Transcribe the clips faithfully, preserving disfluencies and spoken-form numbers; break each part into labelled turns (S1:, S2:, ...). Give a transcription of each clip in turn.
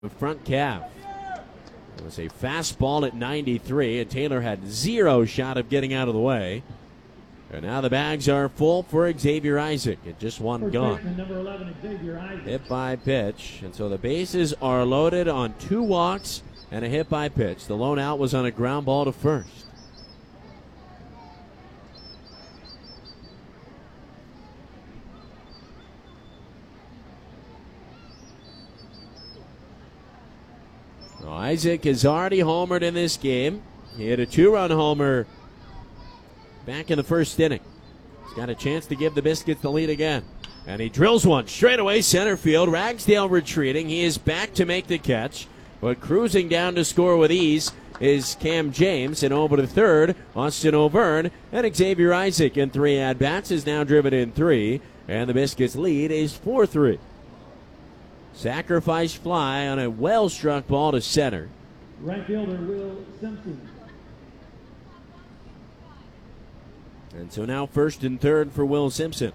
S1: The front calf. It was a fastball at ninety-three, and Taylor had zero shot of getting out of the way. And now the bags are full for Xavier Isaac. It just one
S2: First
S1: gone.
S2: baseman, number eleven, Xavier Isaac.
S1: Hit by pitch. And so the bases are loaded on two walks and a hit by pitch. The lone out was on a ground ball to first. Well, Isaac has already homered in this game. He hit a two-run homer back in the first inning. He's got a chance to give the Biscuits the lead again. And he drills one straight away center field. Ragsdale retreating. He is back to make the catch. But cruising down to score with ease is Cam James. And over to third, Austin O'Verne. And Xavier Isaac in three at-bats is now driven in three. And the Biscuits lead is four three. Sacrifice fly on a well-struck ball to center.
S2: Right fielder Will Simpson.
S1: And so now first and third for Will Simpson.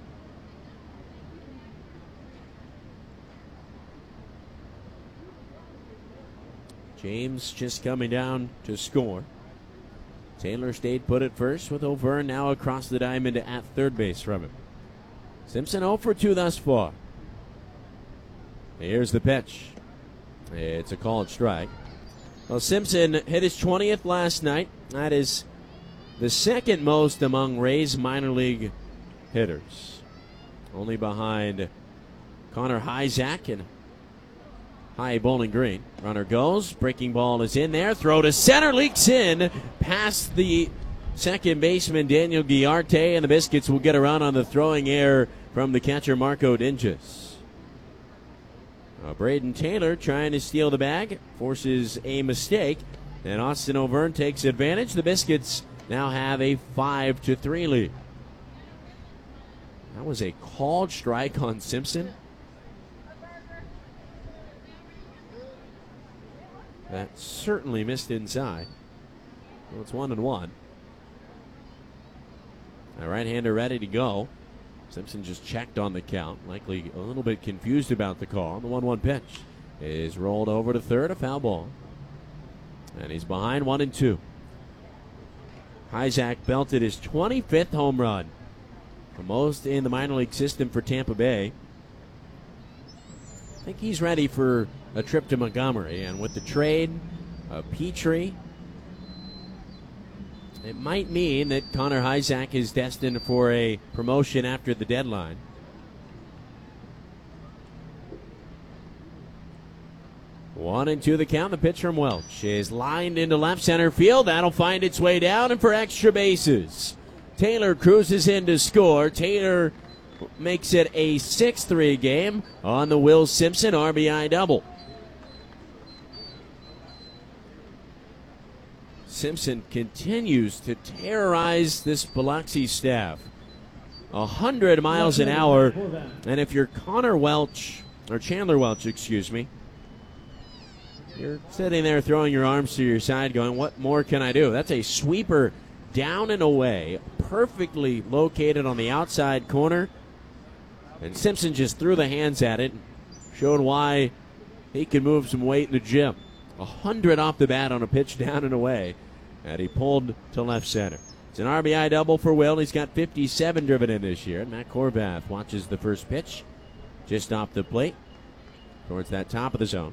S1: James just coming down to score. Taylor stayed put at first with O'Verne now across the diamond at third base from him. Simpson oh for two thus far. Here's the pitch. It's a called strike. Well, Simpson hit his twentieth last night. That is the second most among Rays minor league hitters. Only behind Connor Hyzak and High Bowling Green. Runner goes. Breaking ball is in there. Throw to center. Leaks in past the second baseman Daniel Guillarte. And the Biscuits will get a run on the throwing error from the catcher Marco Dinges. Uh, Braden Taylor trying to steal the bag, forces a mistake, and Austin O'Verne takes advantage. The Biscuits now have a five to three lead. That was a called strike on Simpson. That certainly missed inside. Well, it's one and one. A right-hander ready to go. Simpson just checked on the count, likely a little bit confused about the call. The one one pitch is rolled over to third, a foul ball. And he's behind one and two. Hyzak belted his twenty-fifth home run, the most in the minor league system for Tampa Bay. I think he's ready for a trip to Montgomery, and with the trade of Petrie, it might mean that Connor Hyzak is destined for a promotion after the deadline. One and two the count. The pitch from Welch is lined into left center field. That'll find its way down and for extra bases. Taylor cruises in to score. Taylor makes it a six three game on the Will Simpson R B I double. Simpson continues to terrorize this Biloxi staff. A hundred miles an hour. And if you're Connor Welch, or Chandler Welch, excuse me, you're sitting there throwing your arms to your side going, what more can I do? That's a sweeper down and away, perfectly located on the outside corner. And Simpson just threw the hands at it, showed why he can move some weight in the gym. A hundred off the bat on a pitch down and away. And he pulled to left center. It's an R B I double for Will. He's got fifty-seven driven in this year. And Matt Corbath watches the first pitch just off the plate towards that top of the zone.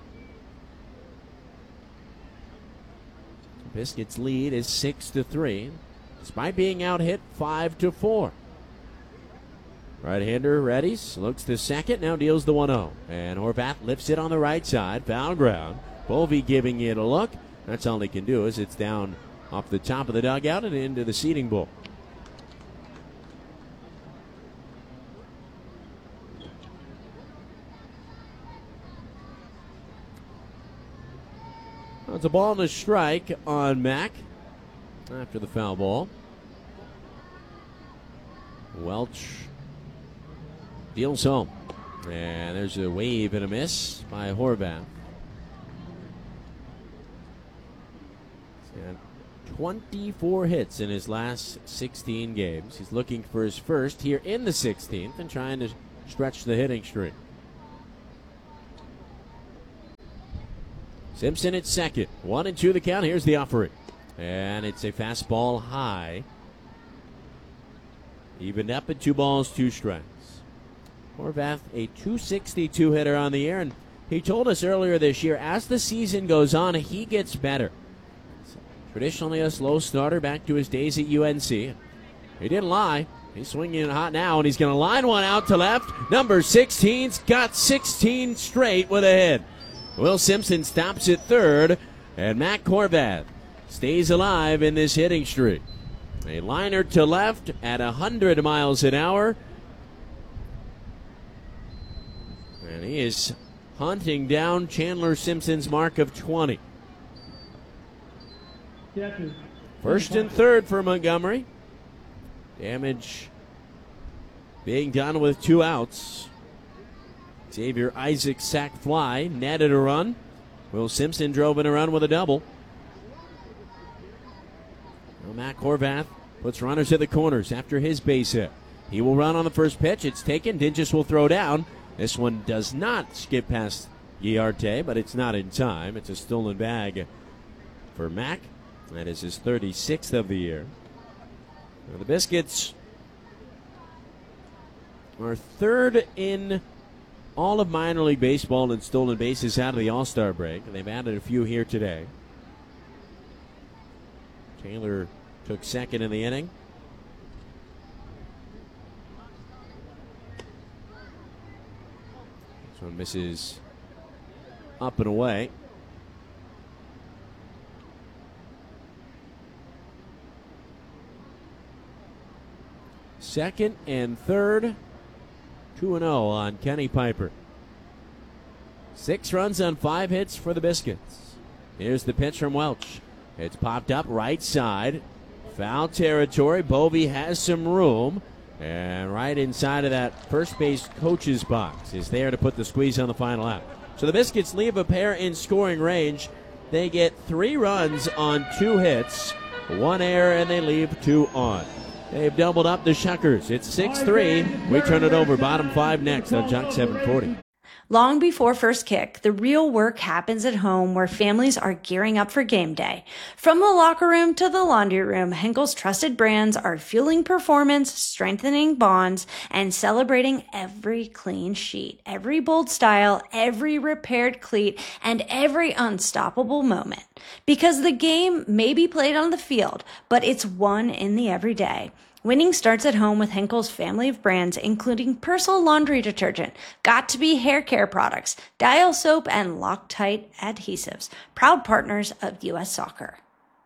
S1: Biscuits lead is six to three, despite being out hit five to four. Right-hander readies, looks to second, now deals the one oh. And Horvath lifts it on the right side, foul ground. Bovee giving it a look. That's all he can do is it's down off the top of the dugout and into the seating bowl. Well, it's a ball and a strike on Mack after the foul ball. Welch deals home. And there's a wave and a miss by Horvath. And twenty-four hits in his last sixteen games. He's looking for his first here in the sixteenth and trying to stretch the hitting streak. Simpson at second. One and two the count. Here's the offering. And it's a fastball high. Evened up at two balls, two strikes. Horvath, a two sixty-two hitter on the year, and he told us earlier this year, as the season goes on, he gets better. Traditionally a slow starter back to his days at U N C. He didn't lie. He's swinging it hot now, and he's going to line one out to left. Number sixteen's got sixteen straight with a hit. Will Simpson stops at third, and Matt Horvath stays alive in this hitting streak. A liner to left at one hundred miles an hour. And he is hunting down Chandler Simpson's mark of twenty. First and third for Montgomery. Damage being done with two outs. Xavier Isaac sack fly, netted a run. Will Simpson drove in a run with a double. Well, Matt Horvath puts runners at the corners after his base hit. He will run on the first pitch. It's taken. Dinges will throw down. This one does not skip past Guillarte, but it's not in time. It's a stolen bag for Mac. That is his thirty-sixth of the year. Now the Biscuits are third in all of minor league baseball in stolen bases out of the All-Star break. And they've added a few here today. Taylor took second in the inning. This one misses up and away. Second and third, two and oh on Kenny Piper. Six runs on five hits for the Biscuits. Here's the pitch from Welch. It's popped up right side. Foul territory. Bovee has some room. And right inside of that first base coach's box is there to put the squeeze on the final out. So the Biscuits leave a pair in scoring range. They get three runs on two hits, one error, and they leave two on. They've doubled up the Shuckers. It's six three. We turn it over. Bottom five next on Junk seven forty.
S3: Long before first kick, the real work happens at home where families are gearing up for game day. From the locker room to the laundry room, Henkel's trusted brands are fueling performance, strengthening bonds, and celebrating every clean sheet, every bold style, every repaired cleat, and every unstoppable moment. Because the game may be played on the field, but it's won in the everyday. Winning starts at home with Henkel's family of brands, including Persil laundry detergent, Got2b hair care products, Dial soap, and Loctite adhesives. Proud partners of U S Soccer.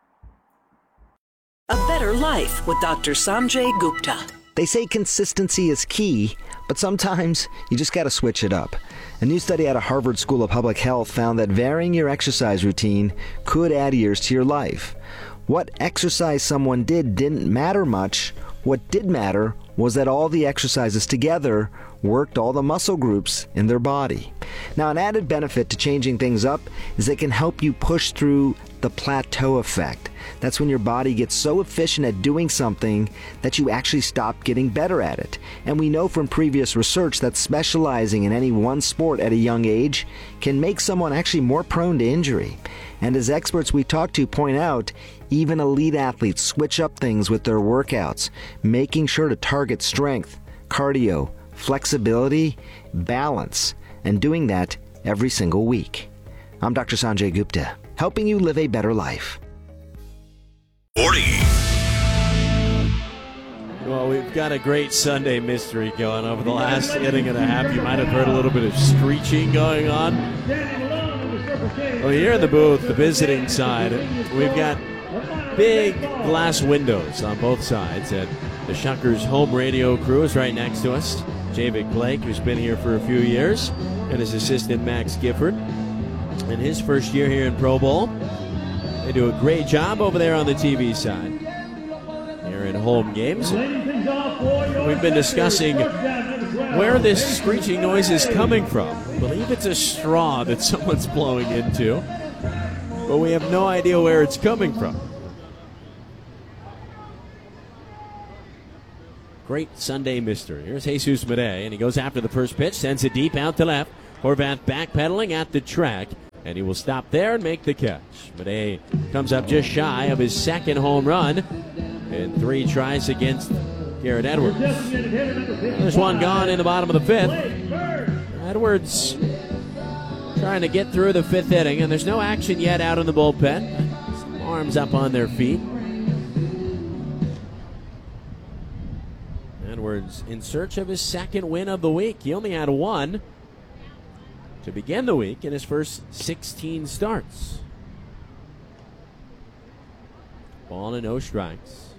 S4: A better life with Doctor Sanjay Gupta.
S5: They say consistency is key, but sometimes you just got to switch it up. A new study out of Harvard School of Public Health found that varying your exercise routine could add years to your life. What exercise someone did didn't matter much. What did matter was that all the exercises together worked all the muscle groups in their body. Now, an added benefit to changing things up is it can help you push through the plateau effect. That's when your body gets so efficient at doing something that you actually stop getting better at it. And we know from previous research that specializing in any one sport at a young age can make someone actually more prone to injury. And as experts we talk to point out, even elite athletes switch up things with their workouts, making sure to target strength, cardio, flexibility, balance, and doing that every single week. I'm Doctor Sanjay Gupta, helping you live a better life.
S6: forty.
S1: Well, we've got a great Sunday mystery going over the last inning and a half. You might have heard a little bit of screeching going on. Well, here in the booth, the visiting side, we've got big glass windows on both sides. And the Shuckers home radio crew is right next to us. Javik Blake, who's been here for a few years, and his assistant Max Gifford. In his first year here in Pro Bowl, they do a great job over there on the T V side. Here in home games, we've been discussing where this screeching noise is coming from. I believe it's a straw that someone's blowing into, but we have no idea where it's coming from. Great Sunday mystery. Here's Jesus Madej, and he goes after the first pitch, sends it deep out to left. Horvath backpedaling at the track. And he will stop there and make the catch. Madej comes up just shy of his second home run in three tries against Garrett Edwards. There's one gone in the bottom of the fifth. Edwards trying to get through the fifth inning, and there's no action yet out in the bullpen. Some arms up on their feet. Edwards in search of his second win of the week. He only had one to begin the week in his first sixteen starts. Ball and no strikes.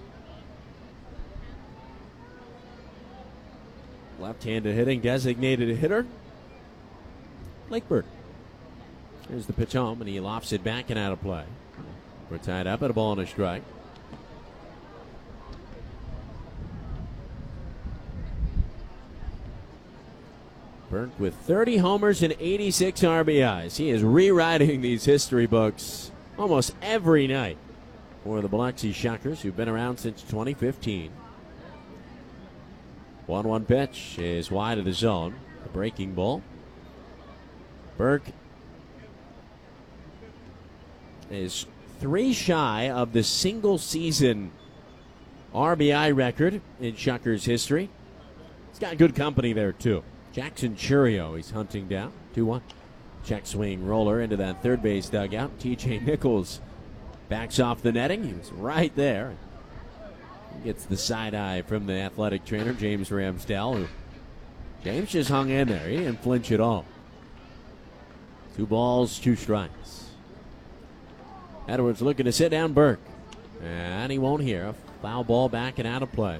S1: Left-handed hitting designated hitter, Blake Burke. Here's the pitch home, and he lofts it back and out of play. We're tied up at a ball and a strike. Burke with thirty homers and eighty-six R B Is. He is rewriting these history books almost every night for the Biloxi Shockers, who've been around since twenty fifteen. one one pitch is wide of the zone. The breaking ball. Burke is three shy of the single season R B I record in Shockers history. He's got good company there, too. Jackson Churio he's hunting down. two one. Check swing roller into that third base dugout. T J Nichols backs off the netting. He was right there. He gets the side eye from the athletic trainer, James Ramsdell, who James just hung in there. He didn't flinch at all. Two balls, two strikes. Edwards looking to sit down Burke. And he won't hear. A foul ball back and out of play.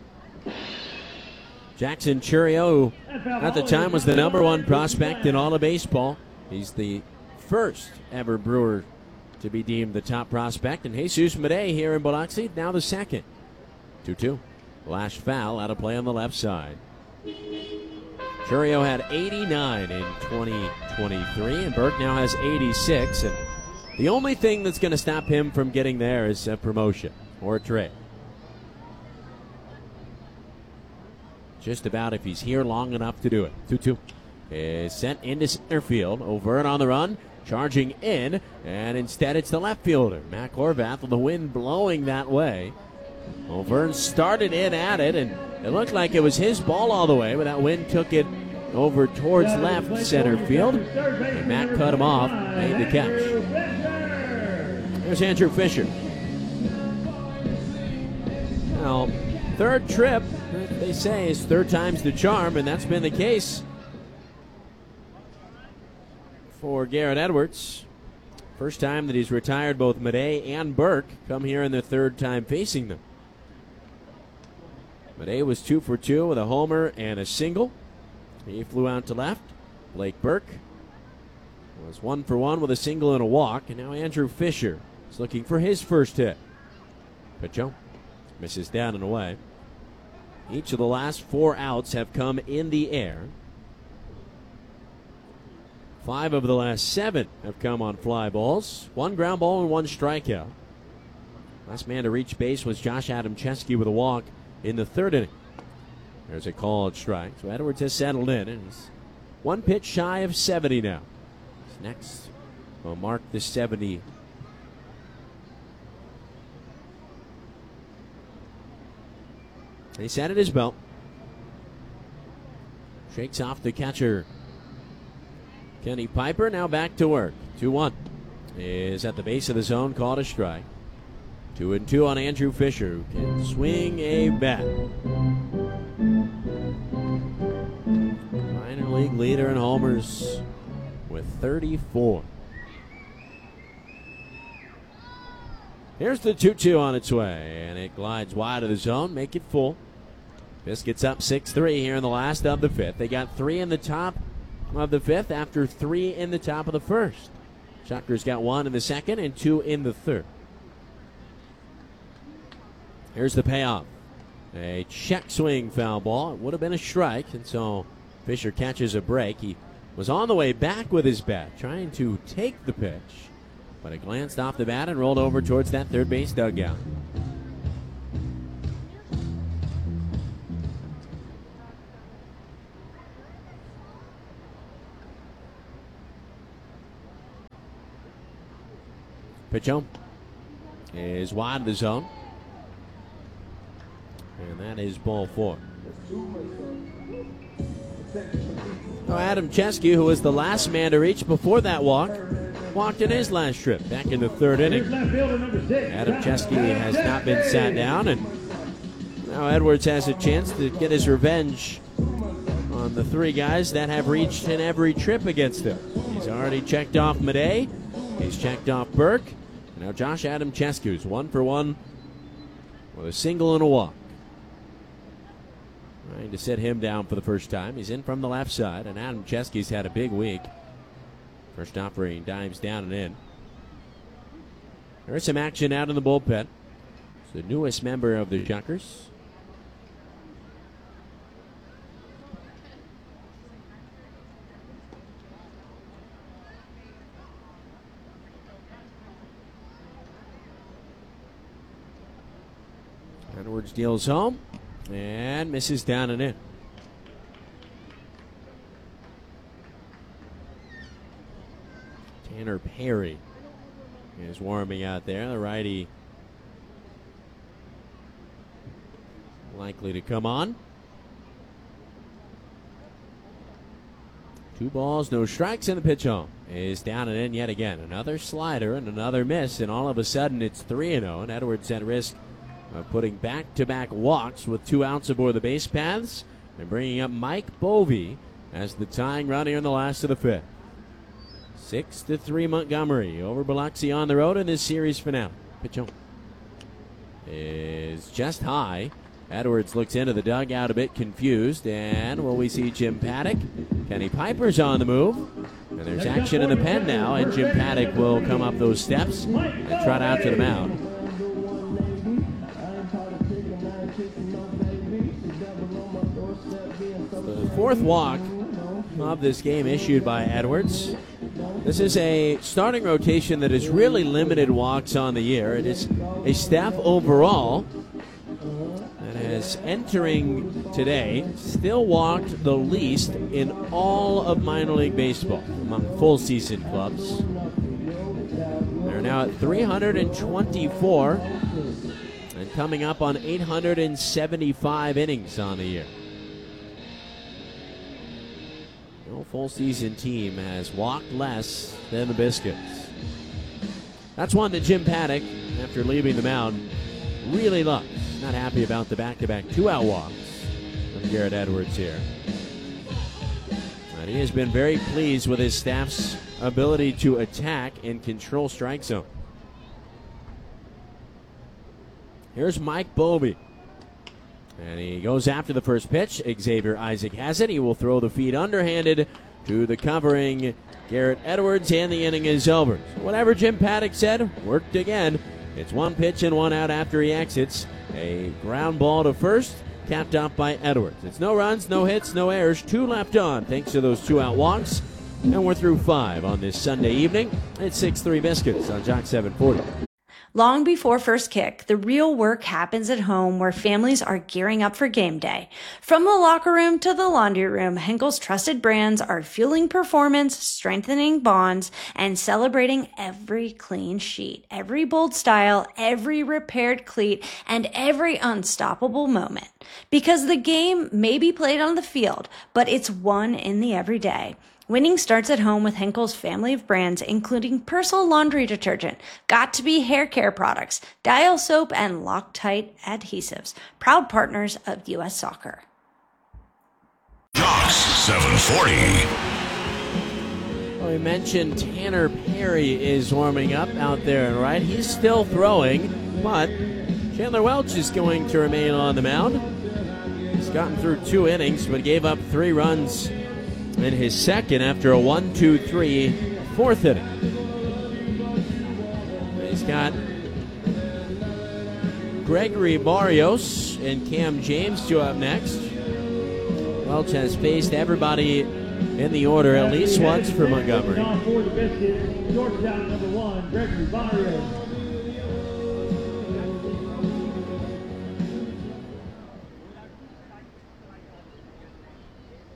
S1: Jackson Churio, who at the time was the number one prospect in all of baseball. He's the first ever Brewer to be deemed the top prospect. And Jesus Madej here in Biloxi, now the second. two two. Last foul out of play on the left side. Churio had eighty-nine in twenty twenty-three, and Burke now has eighty-six. And the only thing that's going to stop him from getting there is a promotion or a trade. Just about if he's here long enough to do it. two two is sent into center field. Overn on the run, charging in, and instead it's the left fielder, Matt Horvath, with the wind blowing that way. Overn started in at it, and it looked like it was his ball all the way, but that wind took it over towards left center field. And Matt cut him off, made the catch. There's Andrew Fisher. Now, third trip, they say, is third time's the charm, and that's been the case for Garrett Edwards. First time that he's retired both Madej and Burke come here in the third time facing them. Madej was two for two with a homer and a single. He flew out to left. Blake Burke was one for one with a single and a walk. And now Andrew Fisher is looking for his first hit. Pitch misses down and away. Each of the last four outs have come in the air. Five of the last seven have come on fly balls. One ground ball and one strikeout. Last man to reach base was Josh Adamczewski with a walk in the third inning. There's a called strike. So Edwards has settled in, and he's one pitch shy of seventy now. His next will mark the seventy. He sat at his belt. Shakes off the catcher, Kenny Piper. Now back to work. two one is at the base of the zone, called a strike. Two and two on Andrew Fisher, who can swing a bat. Minor league leader in homers with thirty-four. Here's the two two on its way, and it glides wide of the zone, make it full. This gets up six three here in the last of the fifth. They got three in the top of the fifth after three in the top of the first. Shockers got one in the second and two in the third. Here's the payoff. A check swing foul ball. It would have been a strike, and so Fisher catches a break. He was on the way back with his bat, trying to take the pitch, but it glanced off the bat and rolled over towards that third base dugout. Pitch home is wide of the zone. And that is ball four. Now Adam Chesky, who was the last man to reach before that walk, walked in his last trip back in the third inning. Adam Chesky has not been sat down, and now Edwards has a chance to get his revenge on the three guys that have reached in every trip against him. He's already checked off Madej. He's checked off Burke. Now Josh Adam Chesky is one for one with a single and a walk. Trying to sit him down for the first time. He's in from the left side, and Adam Chesky's had a big week. First offering dives down and in. There's some action out in the bullpen. It's the newest member of the Shuckers. Edwards deals home and misses down and in. Tanner Perry is warming out there. The righty likely to come on. Two balls, no strikes, and the pitch home is down and in yet again. Another slider and another miss, and all of a sudden it's three and oh, and Edwards at risk of putting back-to-back walks with two outs aboard the base paths and bringing up Mike Bovey as the tying run here in the last of the fifth. Six to three Montgomery over Biloxi on the road in this series finale. Pitch home is just high. Edwards looks into the dugout a bit confused, and will we see Jim Paddock? Kenny Piper's on the move, and there's action in the pen now, and Jim Paddock will come up those steps and trot out to the mound. The fourth walk of this game issued by Edwards. This is a starting rotation that has really limited walks on the year. It is a staff overall that has, entering today, still walked the least in all of minor league baseball among full season clubs. They're now at three hundred twenty-four and coming up on eight hundred seventy-five innings on the year. No full season team has walked less than the Biscuits. That's one that Jim Paddock, after leaving the mound, really loves. Not happy about the back-to-back two-out walks from Garrett Edwards here. And he has been very pleased with his staff's ability to attack and control strike zone. Here's Mike Bovey. And he goes after the first pitch. Xavier Isaac has it. He will throw the feed underhanded to the covering Garrett Edwards, and the inning is over. So whatever Jim Paddock said worked again. It's one pitch and one out after he exits. A ground ball to first, capped off by Edwards. It's no runs, no hits, no errors. Two left on thanks to those two out walks. And we're through five on this Sunday evening. It's six three Biscuits on Jock seven forty.
S3: Long before first kick, the real work happens at home where families are gearing up for game day. From the locker room to the laundry room, Henkel's trusted brands are fueling performance, strengthening bonds, and celebrating every clean sheet, every bold style, every repaired cleat, and every unstoppable moment. Because the game may be played on the field, but it's won in the everyday. Winning starts at home with Henkel's family of brands, including Persil laundry detergent, Got2b hair care products, Dial soap, and Loctite adhesives. Proud partners of U S Soccer.
S6: Jock seven forty.
S1: Well, we mentioned Tanner Perry is warming up out there, right? He's still throwing, but Chandler Welch is going to remain on the mound. He's gotten through two innings, but gave up three runs in his second after a one two three fourth inning. He's got Gregory Barrios and Cam James two up next. Welch has faced everybody in the order at least once for Montgomery.
S2: For the Biscuits, Georgetown number one, Gregory Barrios.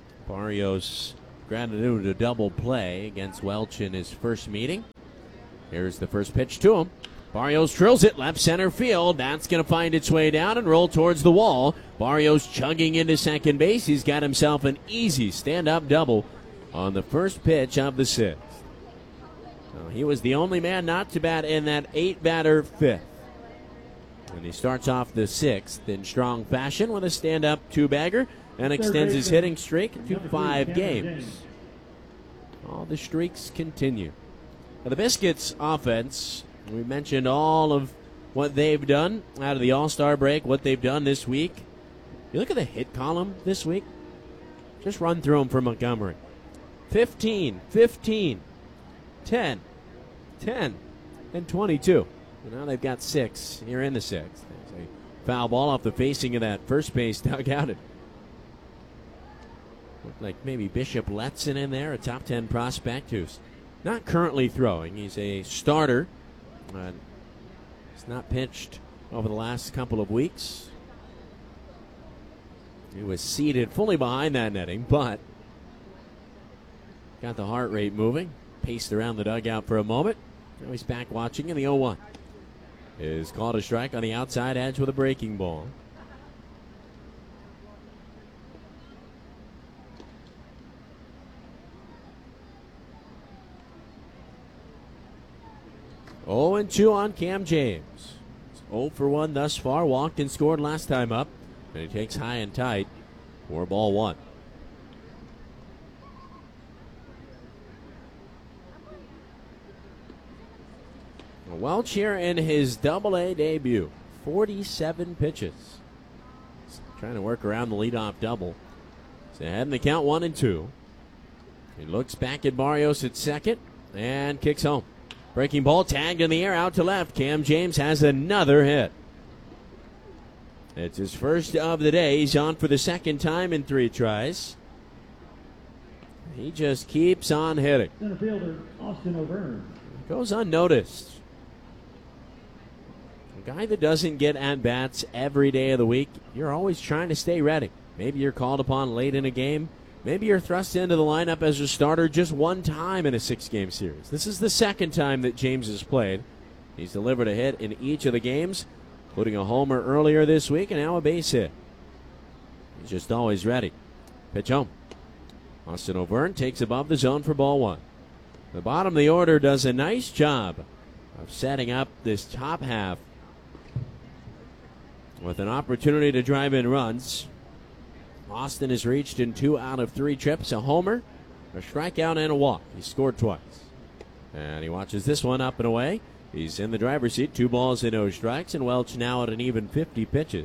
S1: Barrios granted a double play against Welch in his first meeting. Here's the first pitch to him. Barrios drills it left center field. That's going to find its way down and roll towards the wall. Barrios chugging into second base. He's got himself an easy stand-up double on the first pitch of the sixth. So he was the only man not to bat in that eight-batter fifth. And he starts off the sixth in strong fashion with a stand-up two-bagger and extends his hitting streak to five games. All the streaks continue. Now the Biscuits offense, we mentioned all of what they've done out of the All-Star break, what they've done this week. You look at the hit column this week. Just run through them for Montgomery. fifteen, fifteen, ten, ten, and twenty-two. And now they've got six here in the sixth. There's a foul ball off the facing of that first base dugout. It looked like maybe Bishop Letson in there, a top ten prospect who's not currently throwing. He's a starter. Uh, he's not pitched over the last couple of weeks. He was seated fully behind that netting, but got the heart rate moving. Paced around the dugout for a moment. Now he's back watching, and the oh one is called a strike on the outside edge with a breaking ball. oh and two on Cam James. It's oh for one thus far. Walked and scored last time up. And he takes high and tight for ball one. Welch here in his double A debut. forty-seven pitches. He's trying to work around the leadoff double. He's ahead in the count, one and two. He looks back at Barrios at second and kicks home. Breaking ball tagged in the air out to left. Cam James has another hit. It's his first of the day. He's on for the second time in three tries. He just keeps on hitting.
S2: Center fielder, Austin O'Byrne.
S1: Goes unnoticed. A guy that doesn't get at-bats every day of the week, you're always trying to stay ready. Maybe you're called upon late in a game. Maybe you're thrust into the lineup as a starter just one time in a six-game series. This is the second time that James has played. He's delivered a hit in each of the games, including a homer earlier this week and now a base hit. He's just always ready. Pitch home. Austin O'Byrne takes above the zone for ball one. The bottom of the order does a nice job of setting up this top half with an opportunity to drive in runs. Austin has reached in two out of three trips, a homer, a strikeout, and a walk. He scored twice. And he watches this one up and away. He's in the driver's seat, two balls and no strikes, and Welch now at an even fifty pitches.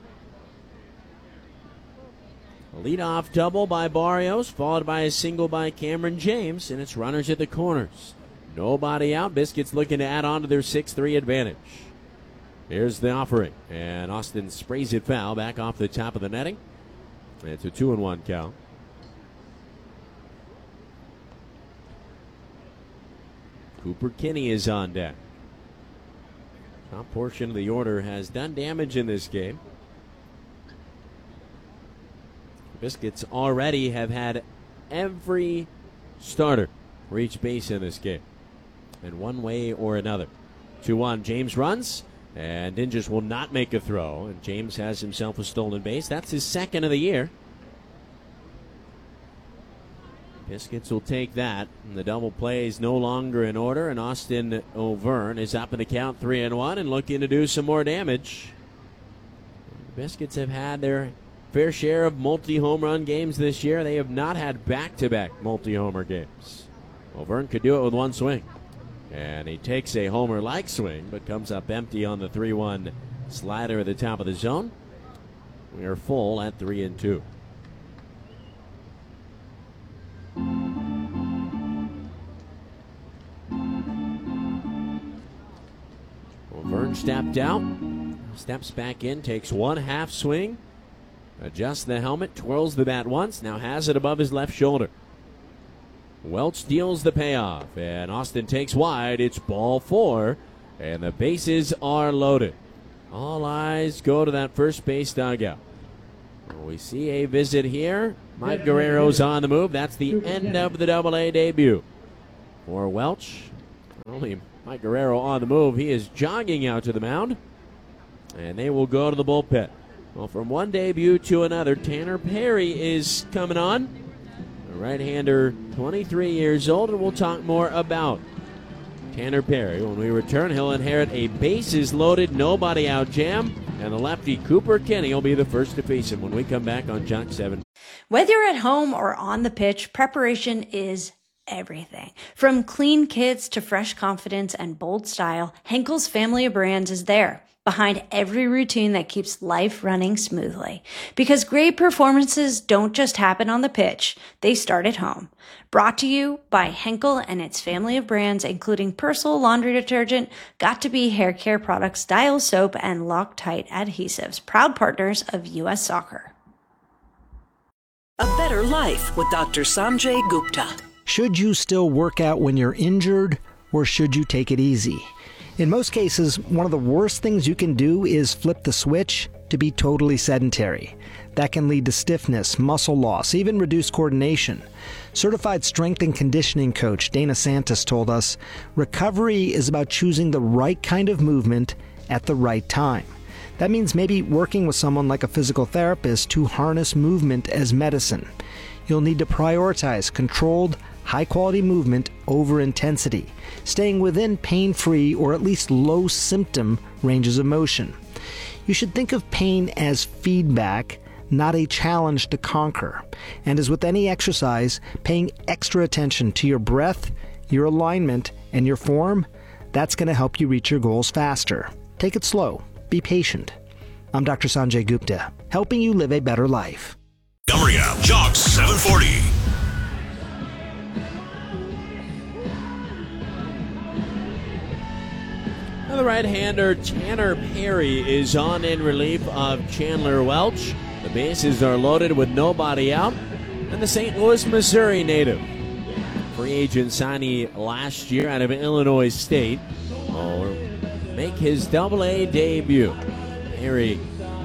S1: A leadoff double by Barrios, followed by a single by Cameron James, and it's runners at the corners. Nobody out. Biscuits looking to add on to their six three advantage. Here's the offering, and Austin sprays it foul back off the top of the netting. It's a two and one count. Cooper Kinney is on deck. Top portion of the order has done damage in this game. Biscuits already have had every starter reach base in this game in one way or another. two one, James runs, and Dinges will not make a throw, and James has himself a stolen base. That's his second of the year. Biscuits will take that, and the double play is no longer in order, and Austin O'Byrne is up in the count three and one and looking to do some more damage. The Biscuits have had their fair share of multi-home run games this year. They have not had back-to-back multi-homer games. O'Byrne could do it with one swing. And he takes a homer-like swing, but comes up empty on the three one slider at the top of the zone. We are full at three and two. O'Byrne stepped out, steps back in, takes one half swing, adjusts the helmet, twirls the bat once, now has it above his left shoulder. Welch deals the payoff, and Austin takes wide. It's ball four, and the bases are loaded. All eyes go to that first base dugout. We see a visit here. Mike Guerrero's on the move. That's the end of the double A debut for Welch. Only Mike Guerrero on the move. He is jogging out to the mound. And they will go to the bullpen. Well, from one debut to another, Tanner Perry is coming on. A right-hander, twenty-three years old, and we'll talk more about Tanner Perry. When we return, he'll inherit a bases-loaded, nobody-out jam, and the lefty Cooper Kenny will be the first to face him when we come back on Jock seven.
S3: Whether you're at home or on the pitch, preparation is everything. From clean kits to fresh confidence and bold style, Henkel's family of brands is there, behind every routine that keeps life running smoothly. Because great performances don't just happen on the pitch, they start at home. Brought to you by Henkel and its family of brands, including Persil laundry detergent, Got2b hair care products, Dial soap, and Loctite adhesives, proud partners of U S Soccer.
S4: A better life with Doctor Sanjay Gupta.
S7: Should you still work out when you're injured, or should you take it easy? In most cases, one of the worst things you can do is flip the switch to be totally sedentary. That can lead to stiffness, muscle loss, even reduced coordination. Certified strength and conditioning coach Dana Santos told us, recovery is about choosing the right kind of movement at the right time. That means maybe working with someone like a physical therapist to harness movement as medicine. You'll need to prioritize controlled, high-quality movement over intensity, staying within pain-free or at least low-symptom ranges of motion. You should think of pain as feedback, not a challenge to conquer. And as with any exercise, paying extra attention to your breath, your alignment, and your form, that's going to help you reach your goals faster. Take it slow. Be patient. I'm Doctor Sanjay Gupta, helping you live a better life.
S6: Coming up, Jock seven forty.
S1: The right-hander Tanner Perry is on in relief of Chandler Welch. The bases are loaded with nobody out. And the Saint Louis, Missouri native, free agent signee last year out of Illinois State, will make his double-A debut. Perry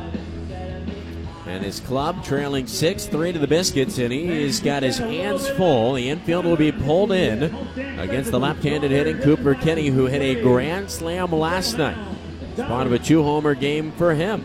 S1: and his club trailing six three to the Biscuits, and he's got his hands full. The infield will be pulled in against the left-handed hitting Cooper Kenny, who hit a grand slam last night. It's part of a two-homer game for him.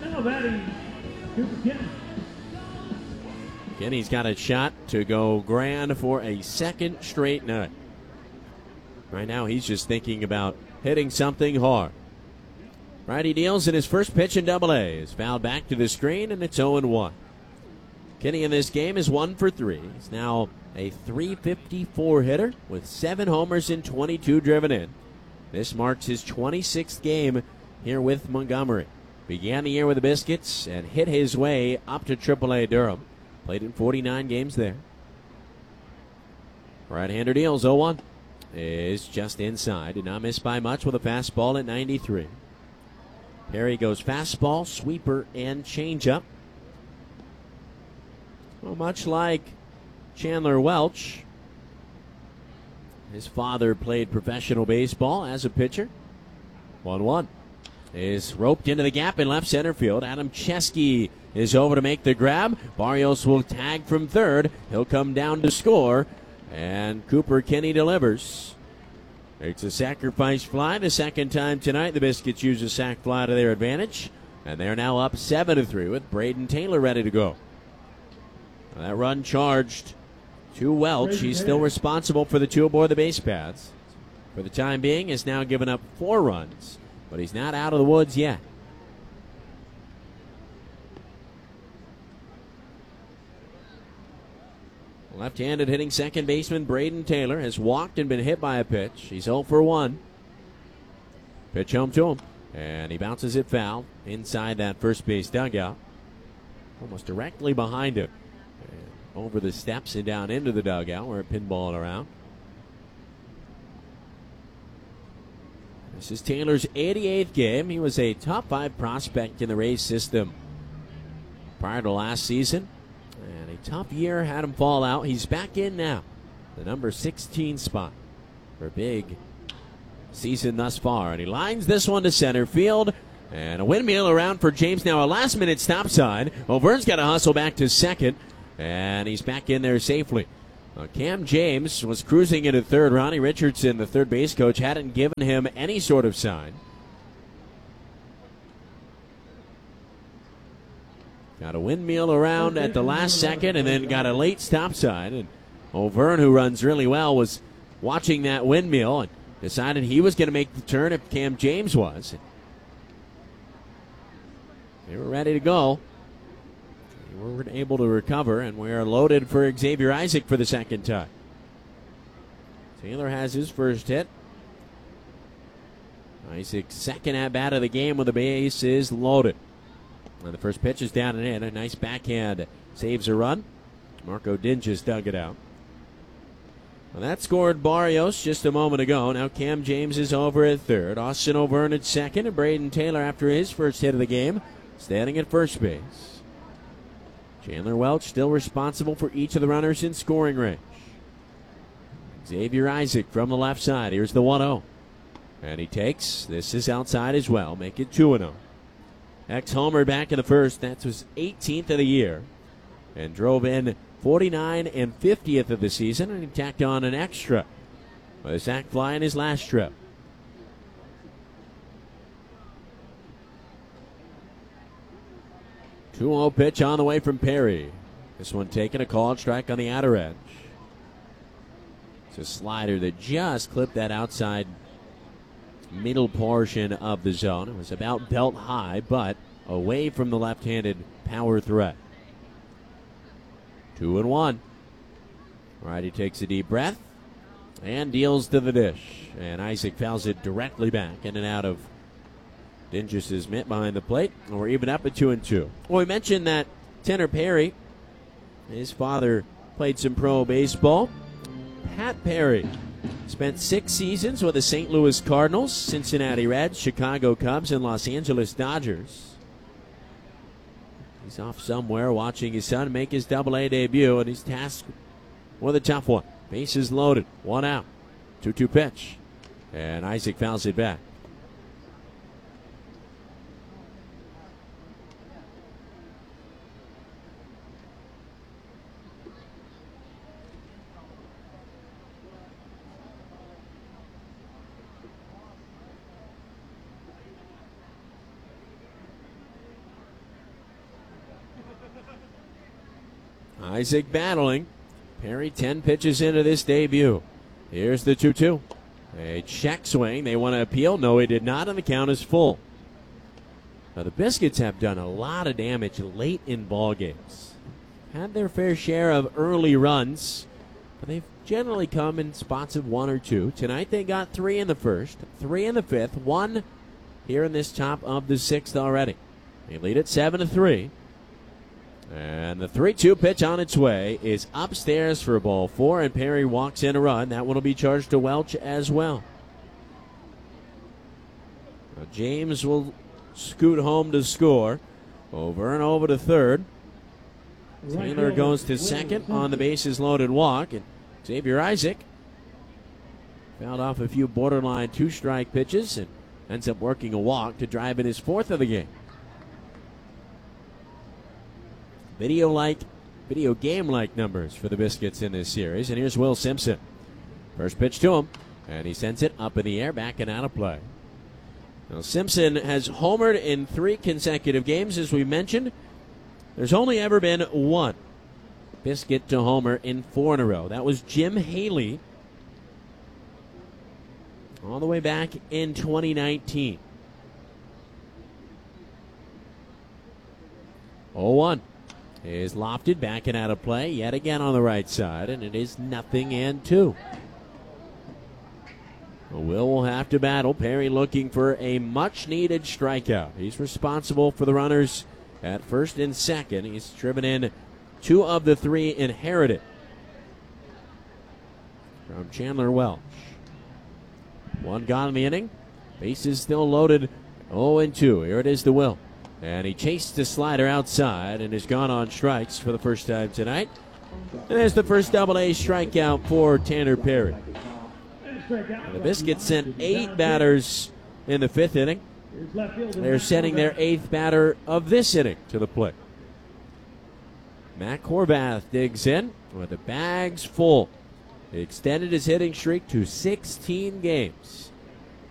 S1: Kenny's got a shot to go grand for a second straight night. Right now he's just thinking about hitting something hard. Righty deals in his first pitch in double A. Is fouled back to the screen, and it's oh and one. Kenny in this game is one for three. He's now a three fifty-four hitter with seven homers and twenty-two driven in. This marks his twenty-sixth game here with Montgomery. Began the year with the Biscuits and hit his way up to triple A Durham. Played in forty-nine games there. Right-hander deals oh one. Is just inside. Did not miss by much with a fastball at ninety-three. Perry goes fastball, sweeper, and changeup. Well, much like Chandler Welch, his father played professional baseball as a pitcher. one one is roped into the gap in left center field. Adam Chesky is over to make the grab. Barrios will tag from third. He'll come down to score, and Cooper Kenny delivers. It's a sacrifice fly the second time tonight. The Biscuits use a sac fly to their advantage, and they're now up seven to three with Braden Taylor ready to go. That run charged to Welch. He's still responsible for the two aboard the base paths. For the time being, has now given up four runs, but he's not out of the woods yet. Left-handed hitting second baseman Braden Taylor has walked and been hit by a pitch. He's oh for one. Pitch home to him, and he bounces it foul inside that first base dugout. Almost directly behind him. And over the steps and down into the dugout where it pinballed around. This is Taylor's eighty-eighth game. He was a top five prospect in the Rays system prior to last season. And a tough year had him fall out. He's back in now. The number sixteen spot for a big season thus far. And he lines this one to center field. And a windmill around for James. Now a last minute stop sign. O'Verne's got to hustle back to second. And he's back in there safely. Uh, Cam James was cruising into third. Ronnie Richardson, the third base coach, hadn't given him any sort of sign. Got a windmill around at the last second and then got a late stop sign. And O'Verne, who runs really well, was watching that windmill and decided he was going to make the turn if Cam James was. They were ready to go. They were able to recover, and we are loaded for Xavier Isaac for the second time. Taylor has his first hit. Isaac's second at-bat of the game when the base is loaded. And the first pitch is down and in. A nice backhand saves a run. Marco Dinges dug it out. Well, that scored Barrios just a moment ago. Now Cam James is over at third. Austin O'Verne at second. And Braden Taylor, after his first hit of the game, standing at first base. Chandler Welch still responsible for each of the runners in scoring range. Xavier Isaac from the left side. Here's the one oh. And he takes. This is outside as well. Make it two and oh. Ex-homer back in the first. That was eighteenth of the year. And drove in forty-nine and fiftieth of the season. And he tacked on an extra with a sac fly in his last trip. two oh pitch on the way from Perry. This one taking a called strike on the outer edge. It's a slider that just clipped that outside middle portion of the zone. It was about belt high, but away from the left-handed power threat. Two and one. Righty takes a deep breath and deals to the dish. And Isaac fouls it directly back in and out of Dinges' mitt behind the plate. And we're even up at two and two. Well, we mentioned that Tanner Perry, his father played some pro baseball. Pat Perry spent six seasons with the Saint Louis Cardinals, Cincinnati Reds, Chicago Cubs, and Los Angeles Dodgers. He's off somewhere watching his son make his double A debut, and he's tasked with a tough one. Bases loaded, one out, two two pitch, and Isaac fouls it back. Isaac battling. Perry ten pitches into this debut. Here's the two two. A check swing. They want to appeal. No, he did not, and the count is full. Now, the Biscuits have done a lot of damage late in ball games. Had their fair share of early runs, but they've generally come in spots of one or two. Tonight they got three in the first, three in the fifth, one here in this top of the sixth already. They lead at seven to three. And the three two pitch on its way is upstairs for ball four, and Perry walks in a run. That one will be charged to Welch as well. Now James will scoot home to score. Over and over to third. Taylor goes to second on the bases loaded walk, and Xavier Isaac fouled off a few borderline two-strike pitches and ends up working a walk to drive in his fourth of the game. Video-like, video game-like numbers for the Biscuits in this series. And here's Will Simpson. First pitch to him, and he sends it up in the air, back and out of play. Now, Simpson has homered in three consecutive games, as we mentioned. There's only ever been one Biscuit to homer in four in a row. That was Jim Haley all the way back in twenty nineteen. oh one. Is lofted back and out of play yet again on the right side, and it is nothing and two. Will will have to battle. Perry looking for a much-needed strikeout. He's responsible for the runners at first and second. He's driven in two of the three inherited from Chandler Welch. One gone in the inning. Bases still loaded. oh and two. Here it is to Will. And he chased the slider outside and has gone on strikes for the first time tonight. And there's the first double-A strikeout for Tanner Perry. And the Biscuits sent eight batters in the fifth inning. They're sending their eighth batter of this inning to the plate. Matt Corbath digs in with the bags full. He extended his hitting streak to sixteen games.